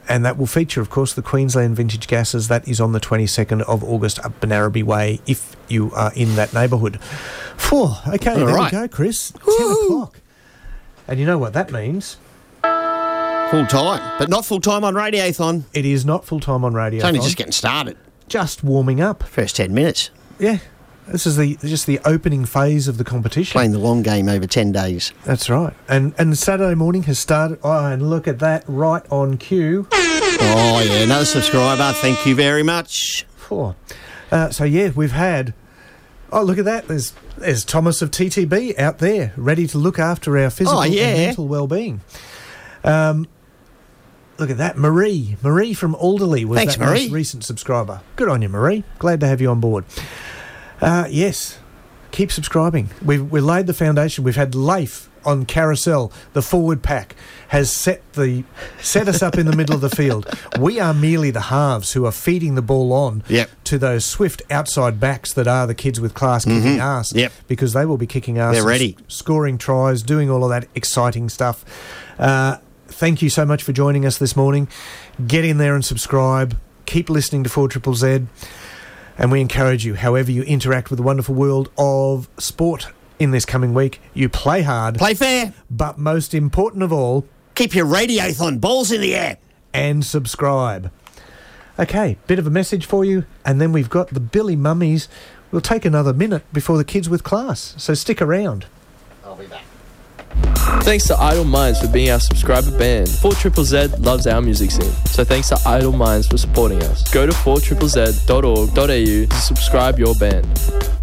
And that will feature, of course, the Queensland Vintage Gases. That is on the 22nd of August up Banaraby Way if you are in that neighbourhood. Okay, there we go, Chris. 10 o'clock. And you know what that means? Full time, but not full time on Radiothon. It is not full time on Radiothon. It's only just getting started. Just warming up. First 10 minutes. Yeah. This is just the opening phase of the competition. Playing the long game over 10 days. That's right. And Saturday morning has started. Oh, and look at that, right on cue. Oh, yeah, another subscriber. Thank you very much. We've had... Oh, look at that. There's Thomas of TTB out there, ready to look after our physical and mental well-being. Look at that. Marie from Alderley was that most recent subscriber. Good on you, Marie. Glad to have you on board. Yes, keep subscribing. We've laid the foundation. We've had Leif on Carousel. The forward pack has set us up in the middle of the field. We are merely the halves who are feeding the ball on to those swift outside backs that are the kids with class kicking ass. Yep. Because they will be kicking ass. They're ready. Scoring tries, doing all of that exciting stuff. Thank you so much for joining us this morning. Get in there and subscribe. Keep listening to 4ZZZ. And we encourage you, however you interact with the wonderful world of sport in this coming week, you play hard. Play fair. But most important of all, keep your Radiothon balls in the air. And subscribe. Okay, bit of a message for you, and then we've got the Billy Mummies. We'll take another minute before the kids with class, so stick around. I'll be back. Thanks to Idle Minds for being our subscriber band. 4ZZZ loves our music scene, so thanks to Idle Minds for supporting us. Go to 4ZZZ.org.au to subscribe your band.